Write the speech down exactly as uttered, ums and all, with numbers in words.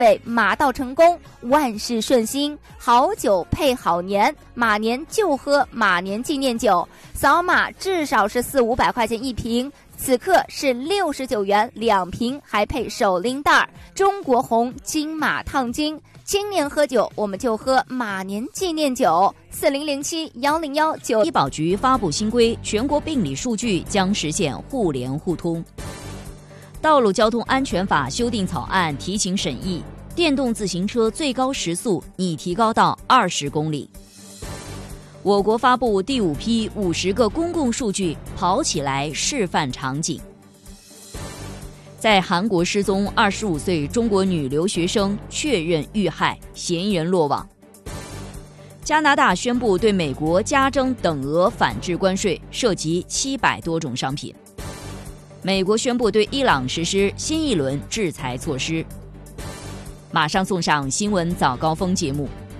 为马到成功，万事顺心，好酒配好年，马年就喝马年纪念酒，扫码至少是四五百块钱一瓶，此刻是六十九元两瓶，还配手拎袋。中国红金马烫金，今年喝酒我们就喝马年纪念酒。四零零七幺零幺九。 医保局发布新规，全国病理数据将实现互联互通。道路交通安全法修订草案提请审议，电动自行车最高时速拟提高到二十公里。我国发布第五批五十个公共数据跑起来示范场景。在韩国失踪二十五岁中国女留学生确认遇害，嫌疑人落网。加拿大宣布对美国加征等额反制关税，涉及七百多种商品。美国宣布对伊朗实施新一轮制裁措施。马上送上新闻早高峰节目。